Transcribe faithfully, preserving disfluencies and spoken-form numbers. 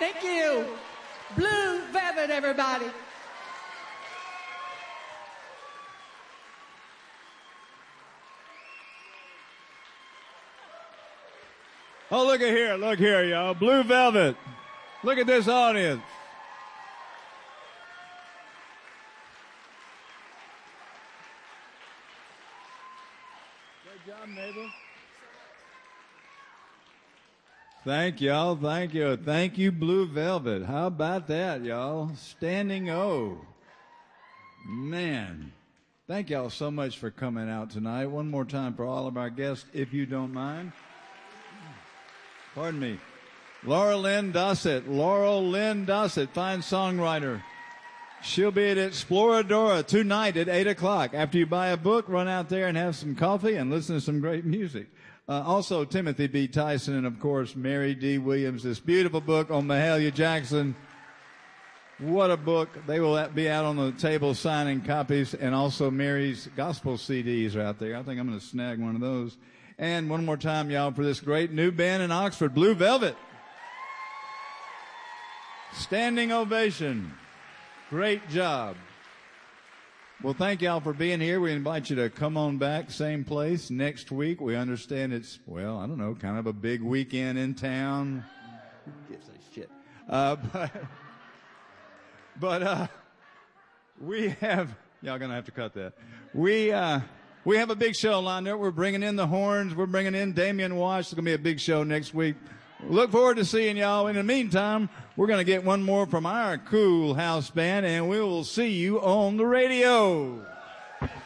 Thank you. Blue Velvet, everybody. Oh, look at here. Look here, y'all. Blue Velvet. Look at this audience. Good job, neighbor. Thank y'all. Thank you. Thank you, Blue Velvet. How about that, y'all? Standing O. Man. Thank y'all so much for coming out tonight. One more time for all of our guests, if you don't mind. Pardon me. Laurel Lynn Dossett. Laurel Lynn Dossett, fine songwriter. She'll be at Exploradora tonight at eight o'clock. After you buy a book, run out there and have some coffee and listen to some great music. Uh, also, Timothy B. Tyson and, of course, Mary D. Williams. This beautiful book on Mahalia Jackson. What a book. They will be out on the table signing copies, and also Mary's gospel C Ds are out there. I think I'm going to snag one of those. And one more time, y'all, for this great new band in Oxford, Blue Velvet. Standing ovation. Great job. Well, thank y'all for being here. We invite you to come on back, same place, next week. We understand it's, well, I don't know, kind of a big weekend in town. Who gives a shit? Uh, but, but uh, we have, y'all going to have to cut that. We, uh, We have a big show lined up. We're bringing in the horns. We're bringing in Damian Wash. It's going to be a big show next week. Look forward to seeing y'all. In the meantime, we're going to get one more from our cool house band, and we will see you on the radio.